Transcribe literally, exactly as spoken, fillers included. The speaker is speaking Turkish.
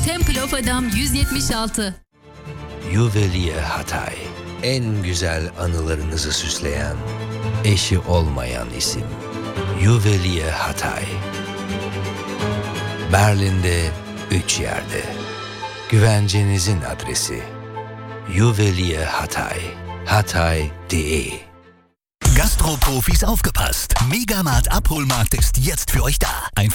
Temple of Adam yüz yetmiş altı. Juvelier Hatay. En güzel anılarınızı süsleyen, eşi olmayan isim. Juvelier Hatay. Berlin'de üç yerde. Güvencenizin adresi. Juvelier Hatay. Hatay punkt de. Gastroprofis aufgepasst. Megamat Abholmarkt ist jetzt für euch da. Ein